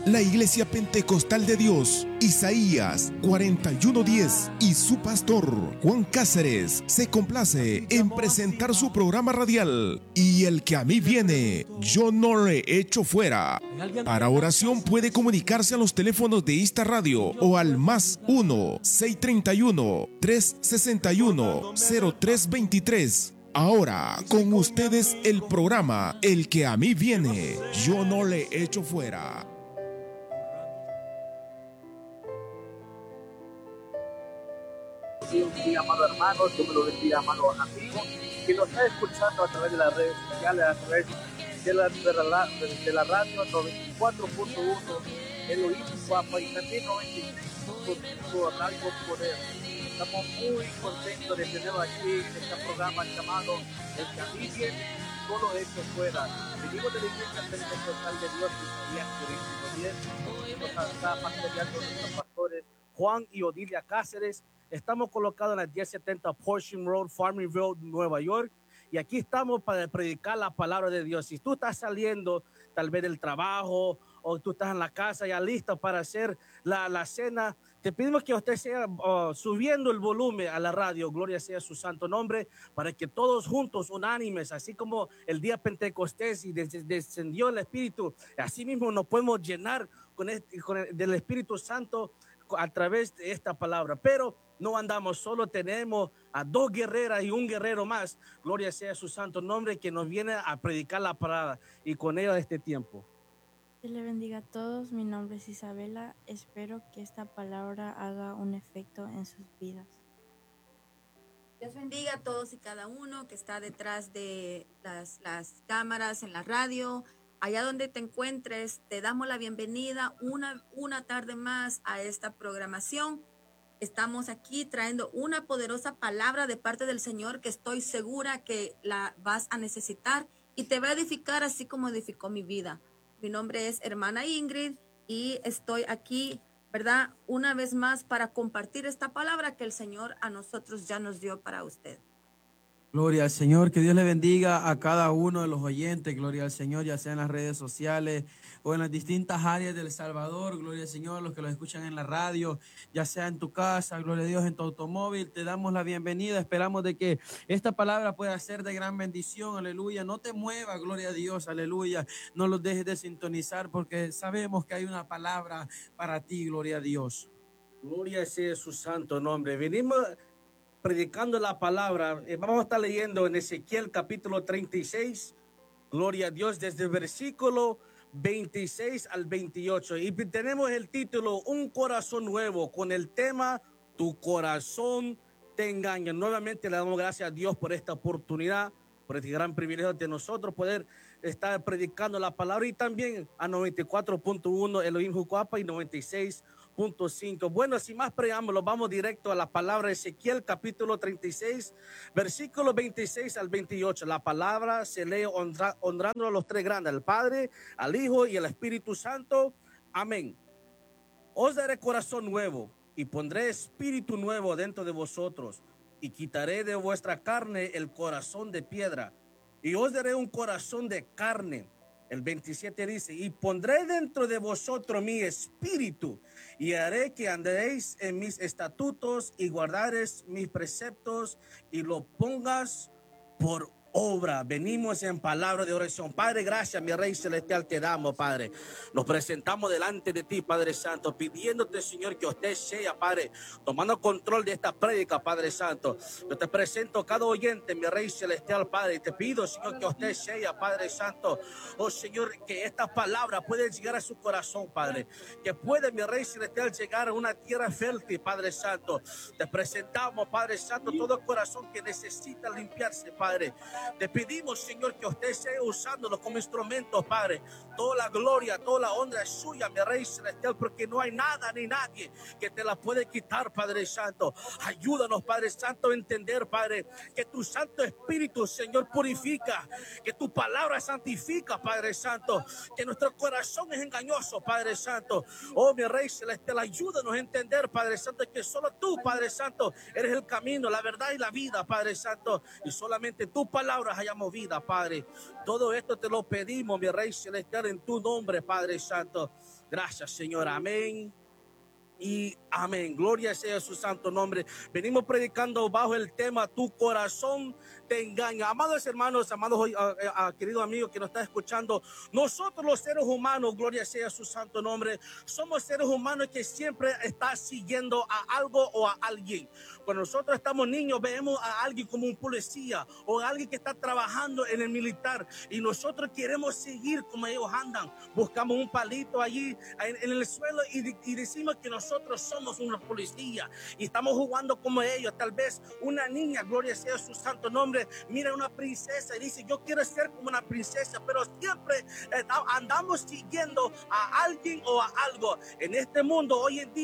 La Iglesia Pentecostal de Dios, Isaías 41:10 y su pastor Juan Cáceres se complace en presentar su programa radial Y el que a mí viene, yo no le echo fuera. Para oración puede comunicarse a los teléfonos de esta radio o al +1 631 361 0323. Ahora, con ustedes el programa El que a mí viene, yo no le echo fuera. Un día, amado hermano, Dios me lo bendiga, amado amigo, que nos está escuchando a través de las redes sociales, a través de la radio 94.1, Elohim Guapa, y también 96.5 Radio Poder. Estamos muy contentos de tener aquí en este programa llamado El que a mí viene, solo hecho fuera. Venimos de la Iglesia Pentecostal de Dios, y nos está pastoreando nuestros pastores Juan y Odilia Cáceres. Estamos colocados en la 1070 Portion Road, Farmingville, Nueva York. Y aquí estamos para predicar la palabra de Dios. Si tú estás saliendo tal vez del trabajo o tú estás en la casa ya listo para hacer la cena, te pedimos que usted sea subiendo el volumen a la radio, gloria sea su santo nombre, para que todos juntos, unánimes, así como el día Pentecostés y descendió el Espíritu, así mismo nos podemos llenar del Espíritu Santo a través de esta palabra. Pero no andamos solo, tenemos a 2 guerreras y un guerrero más, gloria sea su santo nombre, que nos viene a predicar la palabra y con ella este tiempo. Dios le bendiga a todos, mi nombre es Isabela, espero que esta palabra haga un efecto en sus vidas. Dios bendiga a todos y cada uno que está detrás de las cámaras en la radio. Allá donde te encuentres, te damos la bienvenida una tarde más a esta programación. Estamos aquí trayendo una poderosa palabra de parte del Señor que estoy segura que la vas a necesitar y te va a edificar así como edificó mi vida. Mi nombre es hermana Ingrid y estoy aquí, ¿verdad? Una vez más para compartir esta palabra que el Señor a nosotros ya nos dio para usted. Gloria al Señor, que Dios le bendiga a cada uno de los oyentes, gloria al Señor, ya sea en las redes sociales o en las distintas áreas del Salvador, gloria al Señor, los que los escuchan en la radio, ya sea en tu casa, gloria a Dios, en tu automóvil, te damos la bienvenida, esperamos de que esta palabra pueda ser de gran bendición, aleluya, no te muevas, gloria a Dios, aleluya, no los dejes de sintonizar porque sabemos que hay una palabra para ti, gloria a Dios. Gloria sea su santo nombre. Venimos predicando la palabra. Vamos a estar leyendo en Ezequiel capítulo 36, gloria a Dios, desde el versículo 26 al 28. Y tenemos el título, Un corazón nuevo, con el tema, Tu corazón te engaña. Nuevamente le damos gracias a Dios por esta oportunidad, por este gran privilegio de nosotros poder estar predicando la palabra, y también a 94.1 Elohim Jucuapa y 96.5. Bueno, sin más preámbulos, vamos directo a la palabra de Ezequiel capítulo 36, versículos 26 al 28. La palabra se lee honrando a los 3 grandes, al Padre, al Hijo y al Espíritu Santo. Amén. Os daré corazón nuevo y pondré espíritu nuevo dentro de vosotros, y quitaré de vuestra carne el corazón de piedra, y os daré un corazón de carne. El 27 dice, y pondré dentro de vosotros mi espíritu, y haré que andéis en mis estatutos, y guardaréis mis preceptos, y lo pongas por obra. Venimos en palabra de oración. Padre, gracias, mi Rey Celestial, te damos, Padre. Nos presentamos delante de ti, Padre Santo, pidiéndote, Señor, que usted sea, Padre, tomando control de esta prédica, Padre Santo. Yo te presento cada oyente, mi Rey Celestial, Padre, y te pido, Señor, que usted sea, Padre Santo, oh Señor, que esta palabra pueda llegar a su corazón, Padre, que pueda, mi Rey Celestial, llegar a una tierra fértil, Padre Santo. Te presentamos, Padre Santo, todo corazón que necesita limpiarse, Padre. Te pedimos, Señor, que usted sea usándolo como instrumentos, Padre. Toda la gloria, toda la honra es suya, mi Rey Celestial, porque no hay nada ni nadie que te la puede quitar, Padre Santo. Ayúdanos, Padre Santo, a entender, Padre, que tu Santo Espíritu, Señor, purifica, que tu palabra santifica, Padre Santo, que nuestro corazón es engañoso, Padre Santo. Oh, mi Rey Celestial, ayúdanos a entender, Padre Santo, que solo tú, Padre Santo, eres el camino, la verdad y la vida, Padre Santo, y solamente tu palabra hayamos vida, Padre. Todo esto te lo pedimos, mi Rey Celestial, en tu nombre, Padre Santo. Gracias, Señor. Amén. Y amén. Gloria sea su santo nombre. Venimos predicando bajo el tema Tu corazón te engaña. Amados hermanos, amados queridos amigos que nos están escuchando, nosotros los seres humanos, gloria sea su santo nombre, somos seres humanos que siempre están siguiendo a algo o a alguien. Cuando nosotros estamos niños, vemos a alguien como un policía o a alguien que está trabajando en el militar y nosotros queremos seguir como ellos andan. Buscamos un palito allí en el suelo y decimos que nosotros somos unos policías y estamos jugando como ellos. Tal vez una niña, gloria sea su santo nombre, mira a una princesa y dice, yo quiero ser como una princesa, pero siempre andamos siguiendo a alguien o a algo. En este mundo hoy en día